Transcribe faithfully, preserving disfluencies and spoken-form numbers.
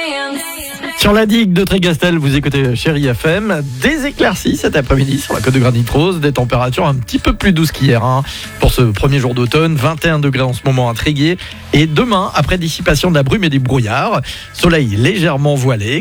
Sur la digue de Trégastel, vous écoutez Chérie F M. Des éclaircies cet après-midi sur la côte de Granit Rose, des températures un petit peu plus douces qu'hier hein, pour ce premier jour d'automne, vingt et un degrés en ce moment à Tréguier. Et demain, après dissipation de la brume et des brouillards, soleil légèrement voilé.